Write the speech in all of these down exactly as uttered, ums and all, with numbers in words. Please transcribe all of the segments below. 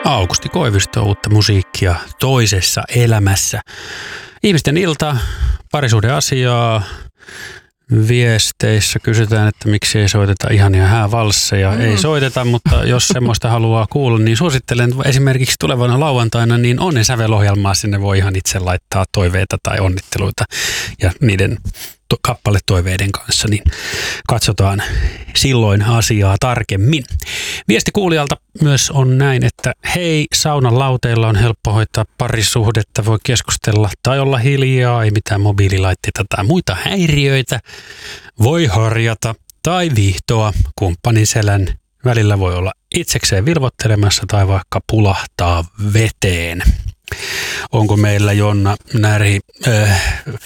Aukusti Koivisto, uutta musiikkia toisessa elämässä. Ihmisten ilta, parisuhdeasiaa. Viesteissä kysytään, että miksi ei soiteta ihania häävalsseja. Mm. Ei soiteta, mutta jos semmoista haluaa kuulla, niin suosittelen esimerkiksi tulevana lauantaina, niin Onnen sävelohjelmaa. Sinne voi ihan itse laittaa toiveita tai onnitteluita ja niiden to- kappaletoiveiden kanssa, niin katsotaan silloin asiaa tarkemmin. Viesti kuulijalta myös on näin, että hei, saunan lauteilla on helppo hoitaa parisuhdetta, voi keskustella tai olla hiljaa, ei mitään mobiililaitteita tai muita häiriöitä, voi harjata tai viihtoa, kumppanin selän välillä voi olla itsekseen vilvottelemassa tai vaikka pulahtaa veteen. Onko meillä Jonna Närhi äh,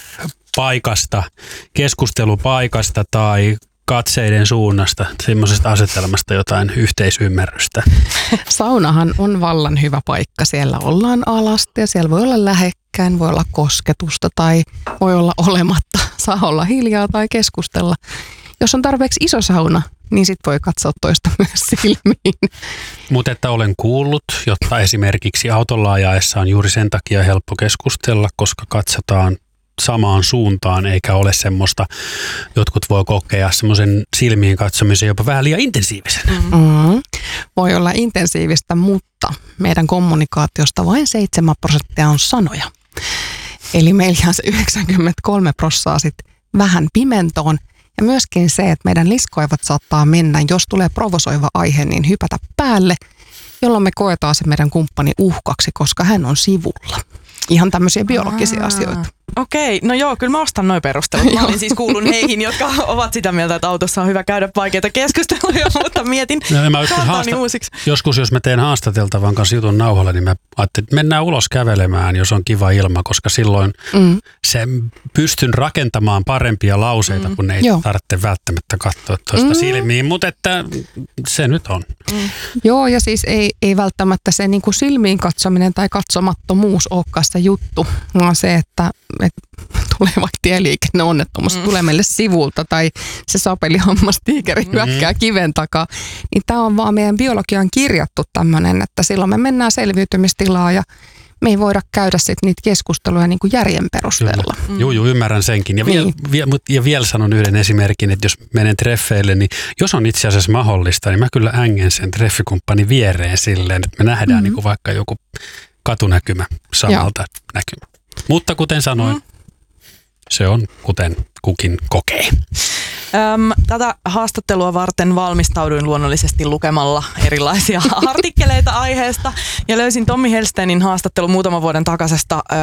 paikasta, keskustelupaikasta tai katseiden suunnasta, semmoisesta asetelmasta jotain yhteisymmärrystä? Saunahan on vallan hyvä paikka. Siellä ollaan alasti ja siellä voi olla lähekkäin, voi olla kosketusta tai voi olla olematta. Saa olla hiljaa tai keskustella. Jos on tarpeeksi iso sauna, niin sit voi katsoa toista myös silmiin. Mutta että olen kuullut, jotta esimerkiksi autolla ajaessa on juuri sen takia helppo keskustella, koska katsotaan samaan suuntaan, eikä ole semmoista, jotkut voi kokea semmoisen silmiin katsomisen jopa vähän liian intensiivisenä. Mm-hmm. Voi olla intensiivistä, mutta meidän kommunikaatiosta vain seitsemän prosenttia on sanoja. Eli meillä se yhdeksänkymmentäkolme prosenttia sitten vähän pimentoon. Ja myöskin se, että meidän liskoivat saattaa mennä, jos tulee provosoiva aihe, niin hypätä päälle, jolloin me koetaan se meidän kumppani uhkaksi, koska hän on sivulla. Ihan tämmöisiä biologisia Aa. asioita. Okei, no joo, kyllä mä ostan noi perustelut. Mä olin siis kuulun heihin, jotka ovat sitä mieltä, että autossa on hyvä käydä vaikeita keskusteluja, mutta mietin no, joskus, haasta- uusiksi. joskus jos mä teen haastateltavan kanssa jutun nauhalla, niin mä ajattelin, että mennään ulos kävelemään, jos on kiva ilma, koska silloin mm. se pystyn rakentamaan parempia lauseita, mm. kun ei joo. tarvitse välttämättä katsoa toista mm. silmiin, mutta että se nyt on. Mm. Joo, ja siis ei, ei välttämättä se niin kuin silmiin katsominen tai katsomattomuus olekaan se juttu, vaan se, että että tulee vaikka tieliikenneonnettomuus, mm. tulee meille sivulta tai se sapelihammastiikeri hyökkää mm. kiven takaa, niin tämä on vaan meidän biologiaan kirjattu tämmöinen, että silloin me mennään selviytymistilaa ja me ei voida käydä sitten niitä keskusteluja niin kuin järjen perusteella. Mm. Joo, joo, ymmärrän senkin. Ja, niin. vie, vie, ja vielä sanon yhden esimerkin, että jos menen treffeille, niin jos on itse asiassa mahdollista, niin mä kyllä ängen sen treffikumppanin viereen silleen, että me nähdään mm. niin kuin vaikka joku katunäkymä samalta näkymä. Mutta kuten sanoin, mm. se on kuten kukin kokee. Öm, tätä haastattelua varten valmistauduin luonnollisesti lukemalla erilaisia artikkeleita aiheesta ja löysin Tommi Helsteinin haastattelun muutaman vuoden takaisesta